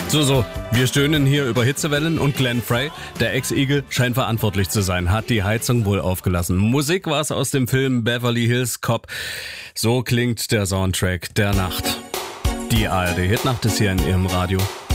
So, wir stöhnen hier über Hitzewellen und Glenn Frey, der Ex-Igel, scheint verantwortlich zu sein, hat die Heizung wohl aufgelassen. Musik war es aus dem Film Beverly Hills Cop. So klingt der Soundtrack der Nacht. Die ARD Hitnacht ist hier in Ihrem Radio.